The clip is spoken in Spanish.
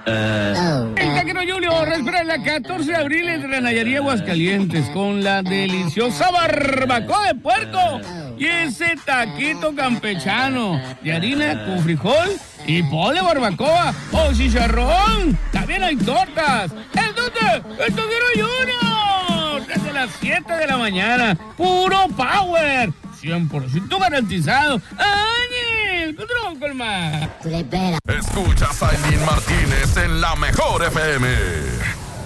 El Taquero Junior espera el 14 de abril entre la Nayarit y Aguascalientes con la deliciosa barbacoa de puerco y ese taquito campechano de harina con frijol y pole barbacoa o chicharrón. También hay tortas. ¿En dónde? ¡El Taquero Junior! Desde las 7 de la mañana. ¡Puro power! 100% garantizado. ¡Ángel! ¡Tronco el mar! Escuchas a Aileen Martínez en La Mejor FM.